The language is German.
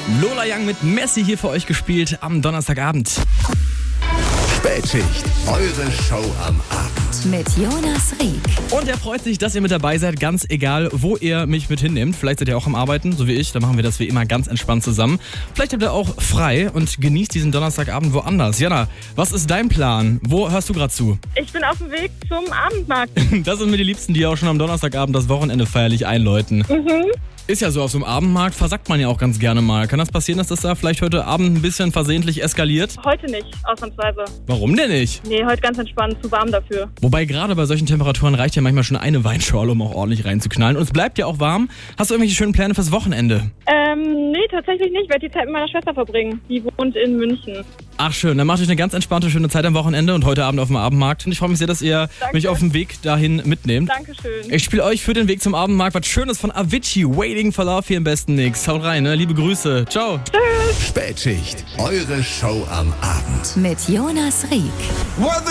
Lola Young mit Messi hier für euch gespielt am Donnerstagabend. Spätschicht, eure Show am Abend. Mit Jonas Rieck. Und er freut sich, dass ihr mit dabei seid, ganz egal, wo ihr mich mit hinnehmt. Vielleicht seid ihr auch am Arbeiten, so wie ich, dann machen wir das wie immer ganz entspannt zusammen. Vielleicht habt ihr auch frei und genießt diesen Donnerstagabend woanders. Jana, was ist dein Plan? Wo hörst du gerade zu? Ich bin auf dem Weg zum Abendmarkt. Das sind mir die Liebsten, die auch schon am Donnerstagabend das Wochenende feierlich einläuten. Ist ja so, auf so einem Abendmarkt versackt man ja auch ganz gerne mal. Kann das passieren, dass das da vielleicht heute Abend ein bisschen versehentlich eskaliert? Heute nicht, ausnahmsweise. Warum denn nicht? Nee, heute ganz entspannt, zu warm dafür. Wobei gerade bei solchen Temperaturen reicht ja manchmal schon eine Weinschorle, um auch ordentlich reinzuknallen. Und es bleibt ja auch warm. Hast du irgendwelche schönen Pläne fürs Wochenende? Nee, tatsächlich nicht. Ich werde die Zeit mit meiner Schwester verbringen. Die wohnt in München. Ach schön, dann macht euch eine ganz entspannte, schöne Zeit am Wochenende und heute Abend auf dem Abendmarkt. Und ich freue mich sehr, dass ihr mich auf dem Weg dahin mitnehmt. Dankeschön. Ich spiele euch für den Weg zum Abendmarkt was Schönes von Avicii, Waiting for Love hier im besten Mix. Haut rein, ne? Liebe Grüße. Ciao. Spätschicht, eure Show am Abend. Mit Jonas Rieck.